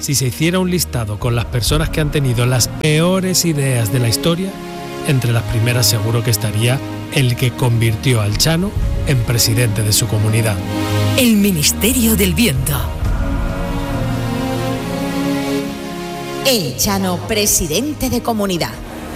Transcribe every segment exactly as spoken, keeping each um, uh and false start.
si se hiciera un listado con las personas que han tenido las peores ideas de la historia, entre las primeras seguro que estaría el que convirtió al Chano en presidente de su comunidad. El Ministerio del Viento. El Chano, presidente de comunidad.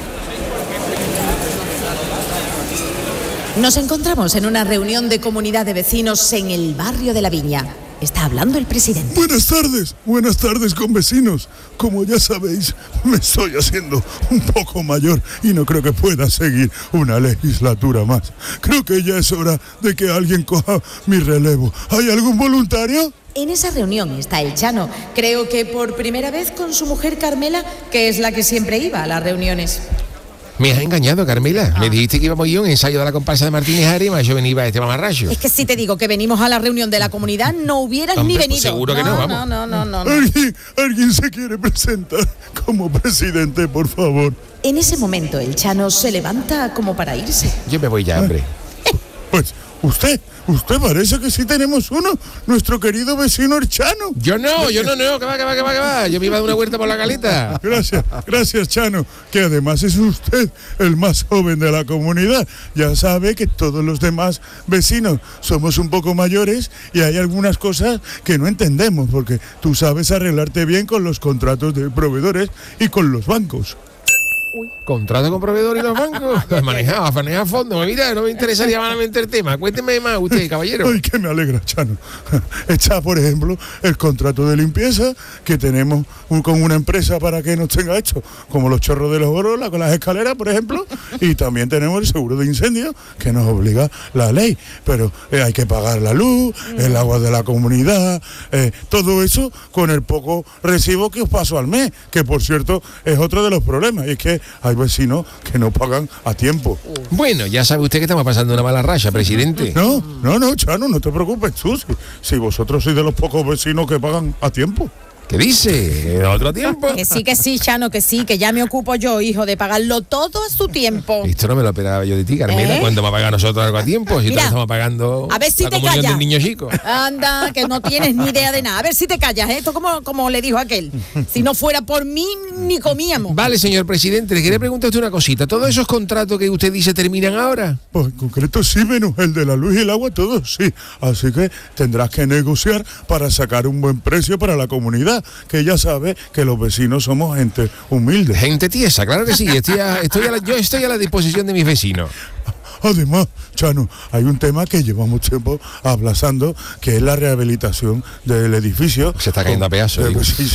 Nos encontramos en una reunión de comunidad de vecinos en el barrio de La Viña. Está hablando el presidente. Buenas tardes, buenas tardes con vecinos. Como ya sabéis, me estoy haciendo un poco mayor y no creo que pueda seguir una legislatura más. Creo que ya es hora de que alguien coja mi relevo. ¿Hay algún voluntario? En esa reunión está el Chano, creo que por primera vez con su mujer Carmela, que es la que siempre iba a las reuniones. Me has engañado, Carmela. Ah. Me dijiste que íbamos a ir a un ensayo de la comparsa de Martínez Arima y yo venía a este mamarracho. Es que si te digo que venimos a la reunión de la comunidad, no hubieras Hombre, ni venido. Pues seguro que no, no, vamos. No, no, no, no. ¿Alguien, ¿Alguien se quiere presentar como presidente, por favor? En ese momento el Chano se levanta como para irse. Yo me voy ya, hombre. Pues usted, usted parece que sí tenemos uno, nuestro querido vecino el Chano. Yo no, yo no, no, que va, que va, que va, que va. Yo me iba a dar una vuelta por la caleta. Gracias, gracias Chano, que además es usted el más joven de la comunidad. Ya sabe que todos los demás vecinos somos un poco mayores y hay algunas cosas que no entendemos, porque tú sabes arreglarte bien con los contratos de proveedores y con los bancos. Uy. Contrato con proveedor y los bancos. Manejaba, manejaba a fondo. Mira, no me interesaría malamente el tema. Cuénteme más usted, caballero. Ay, que me alegra, Chano. Está, por ejemplo, el contrato de limpieza que tenemos un, con una empresa para que nos tenga hecho, como los chorros de los Borolas, con las escaleras, por ejemplo. Y también tenemos el seguro de incendio que nos obliga la ley. Pero eh, hay que pagar la luz, el agua de la comunidad, eh, todo eso con el poco recibo que os paso al mes, que por cierto es otro de los problemas. Y es que hay vecinos que no pagan a tiempo. Bueno, ya sabe usted que estamos pasando una mala racha, presidente. No, no, no, Chano, no te preocupes tú, si, si vosotros sois de los pocos vecinos que pagan a tiempo. ¿Qué dice? ¿Otro tiempo? Que sí, que sí, Chano, que sí, que ya me ocupo yo, hijo, de pagarlo todo a su tiempo. Esto no me lo esperaba yo de ti, Carmela. ¿Eh? ¿Cuándo me va a pagar nosotros algo a tiempo? Si Mira, todos estamos pagando a ver si la te comunión callas. del niño chico. Anda, que no tienes ni idea de nada. A ver si te callas, ¿eh? Esto como, como le dijo aquel. Si no fuera por mí, ni comíamos. Vale, señor presidente, le quería preguntar a usted una cosita. ¿Todos esos contratos que usted dice terminan ahora? Pues en concreto sí, menos el de la luz y el agua, todos sí. Así que tendrás que negociar para sacar un buen precio para la comunidad, que ya sabes que los vecinos somos gente humilde. Gente tiesa, claro que sí. Estoy a, estoy a la, yo estoy a la disposición de mis vecinos. Además, Chano, hay un tema que llevamos tiempo aplazando, que es la rehabilitación del edificio. Se está cayendo a pedazos. De, sí,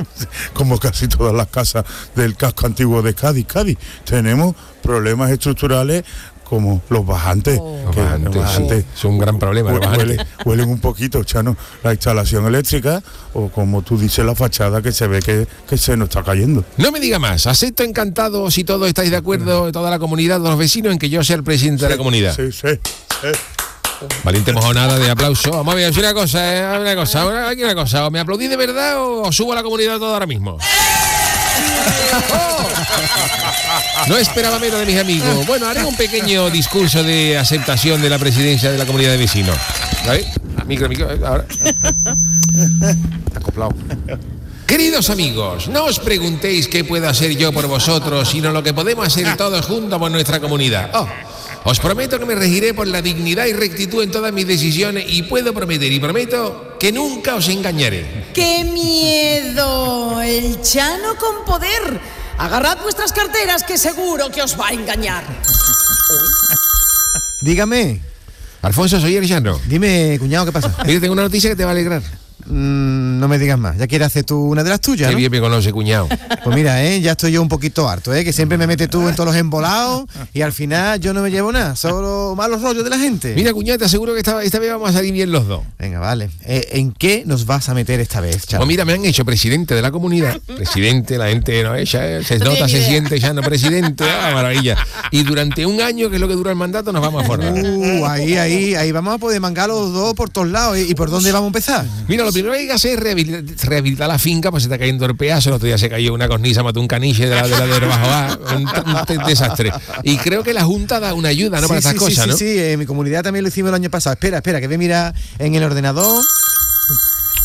como casi todas las casas del casco antiguo de Cádiz. Cádiz. Tenemos problemas estructurales como los bajantes. Oh. Los bajantes, los bajantes sí. Es un gran problema. Los huele, huelen un poquito, Chano, la instalación eléctrica o como tú dices, la fachada que se ve que, que se nos está cayendo. No me diga más, acepto encantado si todos estáis de acuerdo, toda la comunidad, los vecinos, en que yo sea el presidente sí, de la comunidad. Sí, sí, sí. Valiente mojonada de aplauso. Vamos a ver, una cosa, eh, una cosa, una, una cosa, o me aplaudís de verdad o os subo a la comunidad todo ahora mismo. No esperaba menos de mis amigos. Bueno, haré un pequeño discurso de aceptación de la presidencia de la comunidad de vecinos. ¿Sabes? Micro, micro, ahora. Acoplado. Queridos amigos, no os preguntéis qué puedo hacer yo por vosotros, sino lo que podemos hacer todos juntos por nuestra comunidad. Oh, os prometo que me regiré por la dignidad y rectitud en todas mis decisiones y puedo prometer y prometo que nunca os engañaré. ¡Qué miedo! El Chano con poder. Agarrad vuestras carteras que seguro que os va a engañar. Dígame. Alfonso, soy el Chano. Dime, cuñado, ¿qué pasa? Mira, tengo una noticia que te va a alegrar. Mm, no me digas más. ¿Ya quieres hacer tú una de las tuyas? Qué ¿no? bien me conoce, cuñado. Pues mira, ¿eh? Ya estoy yo un poquito harto, ¿eh? Que siempre me metes tú en todos los embolados y al final yo no me llevo nada, solo malos rollos de la gente. Mira, cuñado, te aseguro que esta, esta vez vamos a salir bien los dos. Venga, vale. Eh, ¿En qué nos vas a meter esta vez, Chano? Pues mira, me han hecho presidente de la comunidad. Presidente, la gente no es, ya, se no nota, se idea. siente, ya no presidente. Ah, maravilla. Y durante un año, que es lo que dura el mandato, nos vamos a formar. Uh, ahí, ahí, ahí vamos a poder mangar los dos por todos lados. ¿Y por dónde vamos a empezar? Mira, lo primero que hay que hacer es rehabilitar, rehabilitar la finca, pues se está cayendo el pedazo. El otro día se cayó una cornisa, mató un caniche de la de la de Bajo A, un, un desastre. Y creo que la Junta da una ayuda, ¿no? Sí, para estas sí, cosas, sí, ¿no? Sí, sí, en mi comunidad también lo hicimos el año pasado. Espera, espera, que voy a mirar en el ordenador.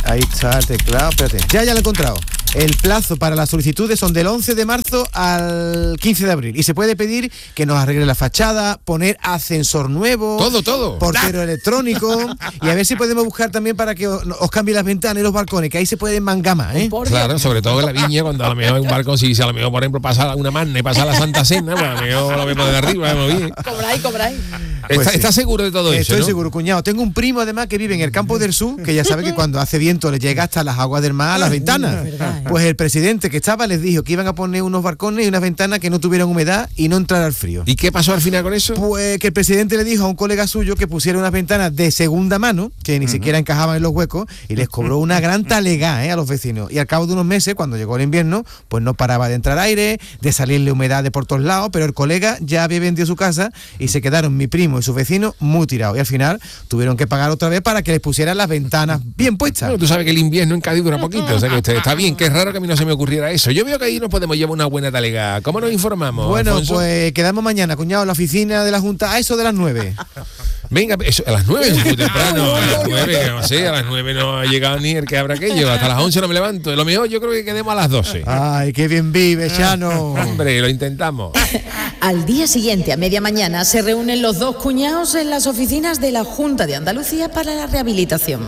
Ahí está el teclado, espérate. Ya, ya lo he encontrado. El plazo para las solicitudes son del once de marzo al quince de abril. Y se puede pedir que nos arregle la fachada, poner ascensor nuevo. Todo, todo. Portero electrónico. Y a ver si podemos buscar también para que os, os cambie las ventanas y los balcones, que ahí se pueden mangar más, ¿eh? Claro, sobre todo en la viña, cuando a lo mejor hay un balcón, si a lo mejor, por ejemplo, pasa una magna y pasa la Santa Cena, pues a lo mejor lo vemos de arriba, vemos bien. Cobráis, cobráis. Pues ¿Estás sí. está seguro de todo eso? Estoy ¿no? seguro, cuñado. Tengo un primo además que vive en el campo del sur, que ya sabe que cuando hace viento le llega hasta las aguas del mar a las ventanas. Pues el presidente que estaba les dijo que iban a poner unos balcones y unas ventanas que no tuvieran humedad y no entrar al frío. ¿Y qué pasó al final con eso? Pues que el presidente le dijo a un colega suyo que pusiera unas ventanas de segunda mano, que ni uh-huh. siquiera encajaban en los huecos, y les cobró una gran talegá, ¿eh? a los vecinos. Y al cabo de unos meses, cuando llegó el invierno, pues no paraba de entrar aire, de salirle humedad de por todos lados, pero el colega ya había vendido su casa y se quedaron mi primo y sus vecinos muy tirados. Y al final tuvieron que pagar otra vez para que les pusieran las ventanas bien puestas. Bueno, tú sabes que el invierno en Cádiz dura poquito, o sea que está bien, que es raro que a mí no se me ocurriera eso. Yo veo que ahí nos podemos llevar una buena talega. ¿Cómo nos informamos, Bueno, Alfonso? Pues quedamos mañana, cuñado, en la oficina de la Junta, a eso de las nueve. Venga, eso, a las nueve es muy temprano, a las nueve, no sé, a las nueve no ha llegado ni el que habrá aquello, hasta las once no me levanto. Lo mejor yo creo que quedemos a las doce. Ay, qué bien vive, Chano. Hombre, lo intentamos. Al día siguiente, a media mañana, se reúnen los dos cuñados en las oficinas de la Junta de Andalucía para la rehabilitación.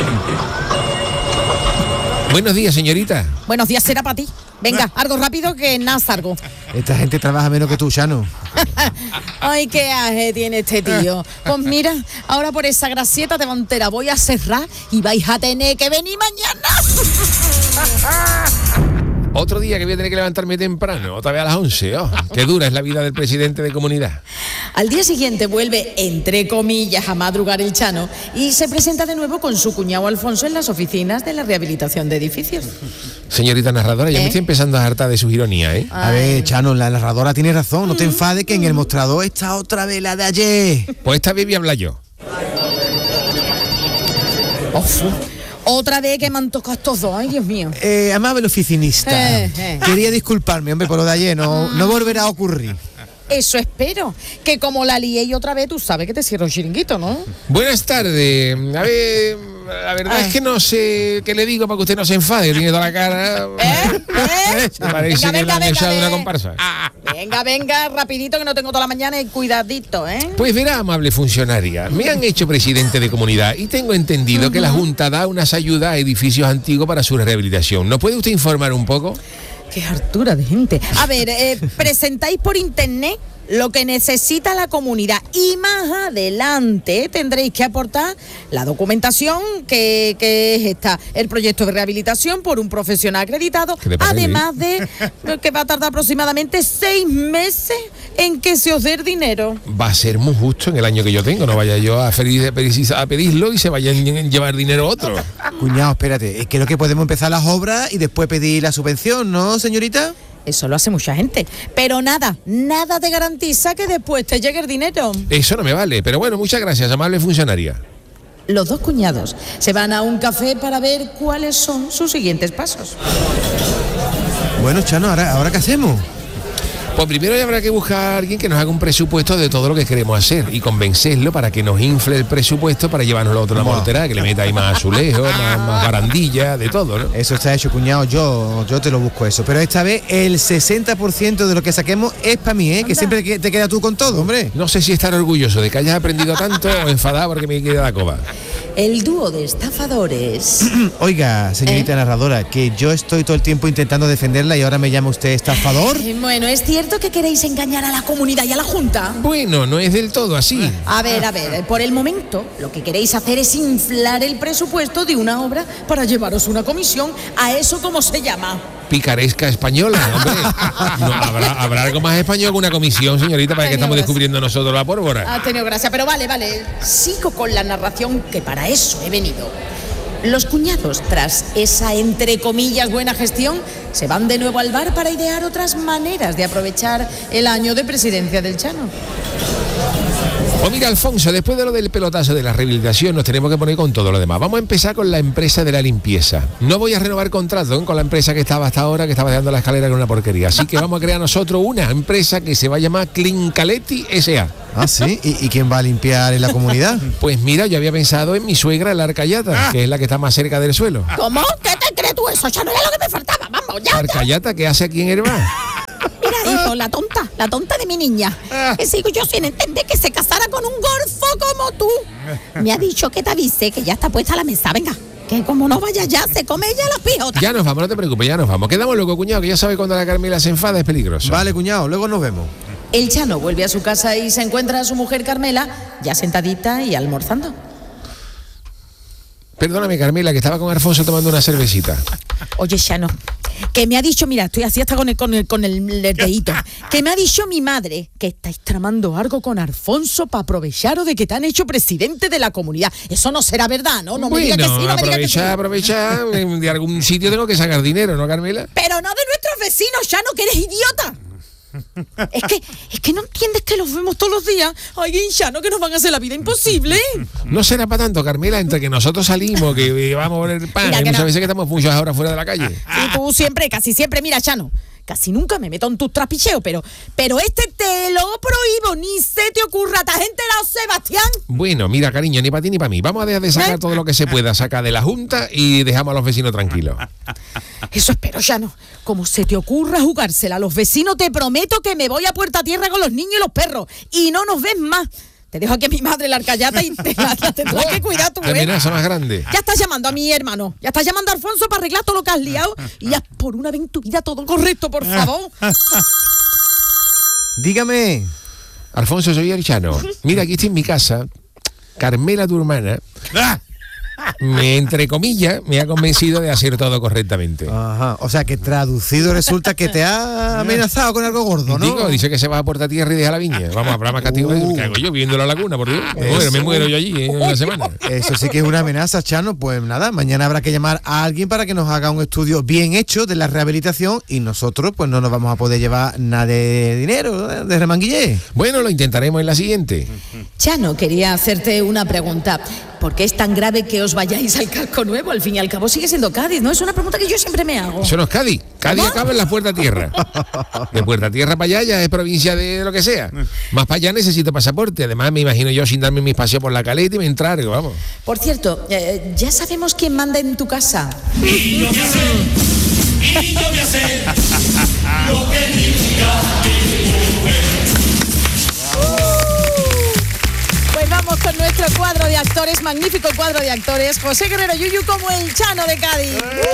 Buenos días, señorita. Buenos días, será para ti. Venga, algo rápido que nada salgo. Esta gente trabaja menos que tú, Chano. Ay, qué aje tiene este tío. Pues mira, ahora por esa gracieta de Montera voy a cerrar y vais a tener que venir mañana. Otro día que voy a tener que levantarme temprano, otra vez a las once. Oh, qué dura es la vida del presidente de comunidad. Al día siguiente vuelve, entre comillas, a madrugar el Chano y se presenta de nuevo con su cuñado Alfonso en las oficinas de la rehabilitación de edificios. Señorita narradora, ya ¿Eh? me estoy empezando a hartar de sus ironías, ¿eh? A ver, Chano, la narradora tiene razón. No te enfades que en el mostrador está otra vez la de ayer. Pues esta vez voy a hablar yo. Uf. Otra vez que me han tocado estos dos, ay Dios mío. Eh, amable oficinista, Eh, eh. quería disculparme, hombre, por lo de ayer, no, no volverá a ocurrir. Eso espero, que como la lié y otra vez, tú sabes que te cierro el chiringuito, ¿no? Buenas tardes. A ver, la verdad Ay. es que no sé qué le digo para que usted no se enfade. Tiene toda la cara. ¿Eh? ¿Eh? Me parece Venga, que le venga, han venga, echado de una venga. comparsa. Venga, venga, rapidito que no tengo toda la mañana y cuidadito, ¿eh? Pues verá, amable funcionaria, me han hecho presidente de comunidad y tengo entendido uh-huh. que la Junta da unas ayudas a edificios antiguos para su rehabilitación. ¿Nos puede usted informar un poco? Qué hartura de gente. A ver, eh, presentáis por internet lo que necesita la comunidad y más adelante tendréis que aportar la documentación que, que es esta, el proyecto de rehabilitación por un profesional acreditado, además de que va a tardar aproximadamente seis meses en que se os dé el dinero. Va a ser muy justo en el año que yo tengo, no vaya yo a, ferir, a pedirlo y se vayan a llevar dinero otro. Cuñado, espérate, creo que podemos empezar las obras y después pedir la subvención, ¿no, señorita? Eso lo hace mucha gente. Pero nada, nada te garantiza que después te llegue el dinero. Eso no me vale, pero bueno, muchas gracias, amable funcionaria. Los dos cuñados se van a un café para ver cuáles son sus siguientes pasos. Bueno, Chano, ¿ahora, ¿ahora qué hacemos? Pues primero ya habrá que buscar a alguien que nos haga un presupuesto de todo lo que queremos hacer y convencerlo para que nos infle el presupuesto para llevarnos lo otro a la mortera, que le meta ahí más azulejo, más, más barandilla, de todo, ¿no? Eso está hecho, cuñado, yo, yo te lo busco eso. Pero esta vez el sesenta por ciento de lo que saquemos es para mí, ¿eh? Que siempre te queda tú con todo, hombre. No sé si estar orgulloso de que hayas aprendido tanto o enfadado porque me queda la coba. El dúo de estafadores. Oiga, señorita ¿Eh? narradora, que yo estoy todo el tiempo intentando defenderla y ahora me llama usted estafador. Bueno, ¿es cierto que queréis engañar a la comunidad y a la Junta? Bueno, no es del todo así. A ver, a ver, por el momento lo que queréis hacer es inflar el presupuesto de una obra para llevaros una comisión. ¿A eso cómo se llama? Picaresca española, hombre. No, ¿habrá, habrá algo más español que una comisión, señorita, para que estamos gracia. descubriendo nosotros la pólvora? Ha tenido gracia, pero vale, vale. Sigo con la narración, que para eso he venido. Los cuñados, tras esa, entre comillas, buena gestión, se van de nuevo al bar para idear otras maneras de aprovechar el año de presidencia del Chano. Pues mira, Alfonso, después de lo del pelotazo de la rehabilitación nos tenemos que poner con todo lo demás. Vamos a empezar con la empresa de la limpieza. No voy a renovar contrato con la empresa que estaba hasta ahora, que estaba dejando la escalera con una porquería. Así que vamos a crear nosotros una empresa que se va a llamar Clincaletti S A. Ah, ¿sí? ¿Y, ¿Y quién va a limpiar en la comunidad? Pues mira, yo había pensado en mi suegra, la Arcayata, que es la que está más cerca del suelo. ¿Cómo? ¿Qué te crees tú eso? Ya no era lo que me faltaba. Vamos, ya. Arcayata, ¿qué hace aquí en Herba? Mira, hijo, la tonta, la tonta de mi niña. Que sigo yo sin entender que se casara con un golfo como tú. Me ha dicho que te avise que ya está puesta la mesa. Venga, que como no vaya ya, se come ella las pijotas. Ya nos vamos, no te preocupes, ya nos vamos. Quedamos luego, cuñado, que ya sabe cuando la Carmela se enfada es peligroso. Vale, cuñado, luego nos vemos. El Chano vuelve a su casa y se encuentra a su mujer Carmela ya sentadita y almorzando. Perdóname, Carmela, que estaba con Alfonso tomando una cervecita. Oye, Chano, que me ha dicho, mira, estoy así hasta con el, con el, con el, el dedito, que me ha dicho mi madre que estáis tramando algo con Alfonso para aprovecharos de que te han hecho presidente de la comunidad. Eso no será verdad, ¿no? No me Bueno, diga que sí, no me diga que sí. aprovecha, aprovecha, de algún sitio tengo que sacar dinero, ¿no, Carmela? Pero no de nuestros vecinos, Chano, que eres idiota. Es que, es que no entiendes que los vemos todos los días. Ay, Chano, que nos van a hacer la vida imposible. No será para tanto, Carmela, entre que nosotros salimos, que vamos a poner pan, Mira, y que muchas no. veces que estamos muchas horas fuera de la calle. Y tú siempre, casi siempre, mira, Chano, casi nunca me meto en tus trapicheos, pero, pero este te lo prohíbo, ni se te ocurra, ¿te has enterado, Sebastián? Bueno, mira, cariño, ni para ti ni para mí. Vamos a dejar de sacar ¿Eh? todo lo que se pueda sacar de la Junta y dejamos a los vecinos tranquilos. Eso espero, Chano. Como se te ocurra jugársela a los vecinos, te prometo que me voy a puerta tierra con los niños y los perros. Y no nos ves más. Te dejo aquí a mi madre la Arcayata y te la, la tendrás que cuidar tú, Qué ¿eh? amenaza más grande. Ya estás llamando a mi hermano. Ya estás llamando a Alfonso para arreglar todo lo que has liado. Y ya por una vez en tu vida todo correcto, por favor. Dígame. Alfonso, soy el Chano. Mira, aquí estoy en mi casa. Carmela, tu hermana, me, entre comillas, me ha convencido de hacer todo correctamente. Ajá, o sea que traducido resulta que te ha amenazado con algo gordo, ¿no? Digo, dice que se va a Puerta Tierra y deja la viña. Vamos a hablar más castigo. Uh. ¿Qué hago yo viendo la laguna, por Dios? Bueno, me muero yo allí en una semana. Eso sí que es una amenaza, Chano. Pues nada, mañana habrá que llamar a alguien para que nos haga un estudio bien hecho de la rehabilitación y nosotros pues no nos vamos a poder llevar nada de dinero, de remanguillé. Bueno, lo intentaremos en la siguiente. Chano, quería hacerte una pregunta. ¿Por qué es tan grave que os vayáis al casco nuevo? Al fin y al cabo sigue siendo Cádiz, ¿no? Es una pregunta que yo siempre me hago. Eso no es Cádiz. Cádiz ¿Cómo? acaba en la Puerta Tierra. De Puerta Tierra para allá ya es provincia de lo que sea. Más para allá necesito pasaporte. Además, me imagino yo sin darme mis paseos por la caleta y me entrargo, vamos. Por cierto, eh, ya sabemos quién manda en tu casa. Y yo voy a hacer, y yo voy a hacer lo que diga mi mujer. Pues vamos con nuestro cuadro de actores, magnífico cuadro de actores. José Guerrero Yuyu como el Chano de Cádiz.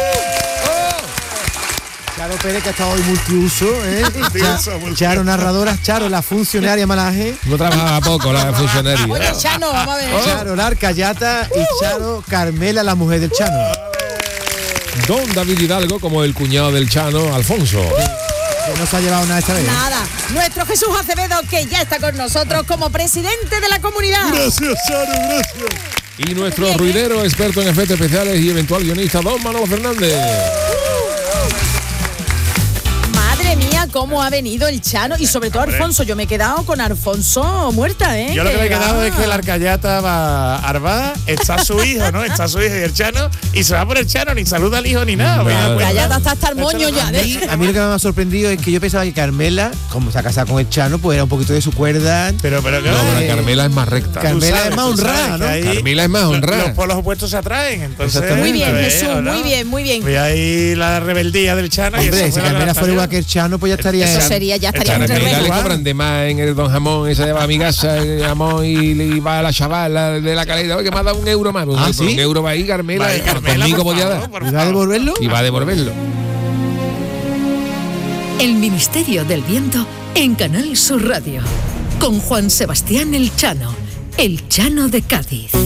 Charo Pérez, que ha estado hoy multiuso, ¿eh? Multiuso, Cha- multiuso. Charo narradora, Charo la funcionaria malaje, No trabajaba poco la funcionaria. Oye, Chano, vamos a ver. Charo la Arcayata y Charo Carmela, la mujer del Chano. Don David Hidalgo como el cuñado del Chano, Alfonso. Que no se ha llevado nada esta vez. Nada, nuestro Jesús Acevedo, que ya está con nosotros como presidente de la comunidad. Gracias, Charo, gracias. Y nuestro ruidero, experto en efectos especiales y eventual guionista, don Manolo Fernández. Madre mía, cómo ha venido el Chano y sobre todo Alfonso. Yo me he quedado con Alfonso muerta, ¿eh? Yo lo que me he va. quedado es que la Arcayata va a Arba, está su hijo, ¿no? Está su hijo y el Chano, y se va por el Chano, ni saluda al hijo ni nada. me da cuenta. Arcayata está hasta el moño ya. A mí, a mí lo que me ha sorprendido es que yo pensaba que Carmela, como se ha casado con el Chano, pues era un poquito de su cuerda. Pero, pero, No, pero Eh, Carmela es más recta. Car- Carmela sabes, es más tú sabes honrada, que ¿no? ahí Carmela es más los- honrada. Los polos opuestos se atraen, entonces. Exactamente. Muy bien, a ver, Jesús, ¿o no? muy bien, muy bien. Pues ahí la rebeldía del Chano. y Hombre, eso si fue la Carmela fuera igual adaptación. que el Chano, pues ya estaría... Eso sería, ya estaría en Carmela terreno. Carmela le Igual. cobran de más en el don jamón, esa de va a mi casa, el jamón y le va a la chavala de la caleta, oye, que me ha dado un euro más. Ah, un, ¿sí? un euro va ahí, Carmela, Va ahí, Carmela, conmigo por podía favor, dar. por ¿Y va a favor. devolverlo? Y va a devolverlo. El Ministerio del Viento en Canal Sur Radio. Con Juan Sebastián El Chano, el Chano de Cádiz.